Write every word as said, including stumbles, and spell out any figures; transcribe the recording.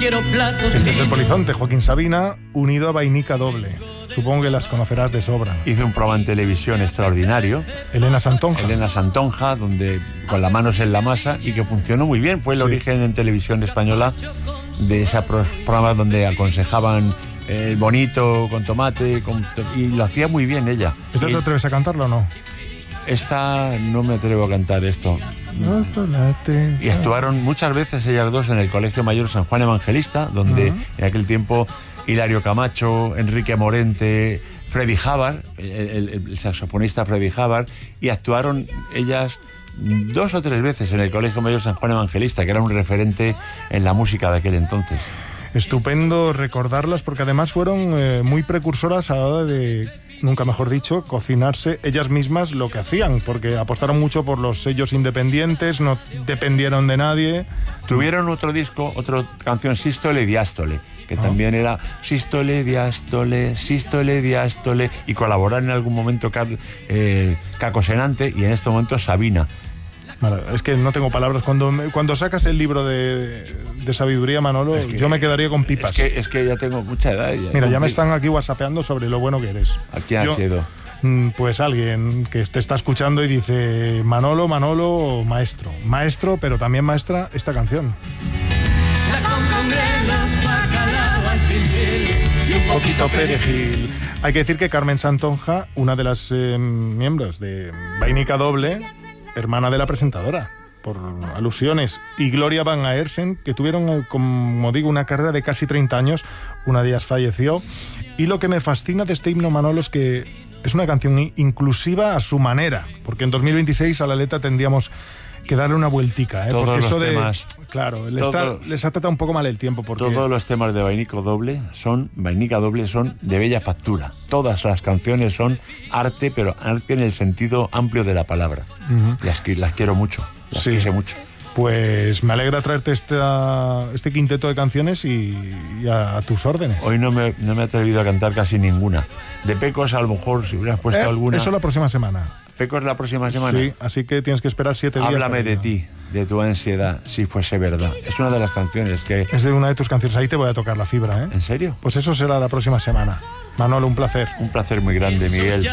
quiero platos. Este es el Polizonte, Joaquín Sabina, unido a Vainica Doble. Supongo que las conocerás de sobra. Hizo un programa en televisión extraordinario. Elena Santonja. Elena Santonja, donde con las manos en la masa, y que funcionó muy bien. Fue el sí. origen en televisión española de ese programa donde aconsejaban el bonito con tomate, con, y lo hacía muy bien ella. ¿Esta te atreves a cantarlo o no? Esta no me atrevo a cantar esto. Y actuaron muchas veces ellas dos en el Colegio Mayor San Juan Evangelista, donde uh-huh. en aquel tiempo Hilario Camacho, Enrique Morente, Freddy Havard, el, el, el saxofonista Freddy Havard, y actuaron ellas dos o tres veces en el Colegio Mayor San Juan Evangelista, que era un referente en la música de aquel entonces. Estupendo recordarlas, porque además fueron eh, muy precursoras a la hora de, nunca mejor dicho, cocinarse ellas mismas lo que hacían, porque apostaron mucho por los sellos independientes, no dependieron de nadie. Tuvieron otro disco, otra canción, Sístole y Diástole, que oh. también era Sístole, Diástole, Sístole, Diástole, y colaboraron en algún momento eh, Caco Senante y en este momento Sabina. Bueno, es que no tengo palabras. Cuando, cuando sacas el libro de, de sabiduría, Manolo, es que, yo me quedaría con pipas. Es que, es que ya tengo mucha edad. Ya Mira, ya me están aquí whatsappeando sobre lo bueno que eres. ¿A quién has sido? Pues alguien que te está escuchando y dice: Manolo, Manolo, maestro. Maestro, pero también maestra esta canción. Un poquito perejil. Hay que decir que Carmen Santonja, una de las eh, miembros de Vainica Doble, hermana de la presentadora, por alusiones, y Gloria Van Aersen, que tuvieron, como digo, una carrera de casi treinta años. Una de ellas falleció. Y lo que me fascina de este himno, Manolo, es que es una canción inclusiva a su manera, porque en dos mil veintiséis a la letra tendríamos que darle una vueltica, ¿eh? Todos porque los eso de temas, claro, les, todo, está, les ha tratado un poco mal el tiempo, porque todos los temas de Vainica Doble son Vainica Doble son de bella factura. Todas las canciones son arte, pero arte en el sentido amplio de la palabra. Uh-huh. Las, las quiero mucho, las sí. quise mucho. Pues me alegra traerte esta, este quinteto de canciones y, y a, a tus órdenes. Hoy no me, no me he atrevido a cantar casi ninguna. De Pecos, a lo mejor, si hubieras puesto eh, alguna. Eso la próxima semana. Pecos la próxima semana. Sí, así que tienes que esperar siete días. Háblame de ti, de tu ansiedad, si fuese verdad. Es una de las canciones que... Es de una de tus canciones. Ahí te voy a tocar la fibra, ¿eh? ¿En serio? Pues eso será la próxima semana. Manolo, un placer. Un placer muy grande, Miguel.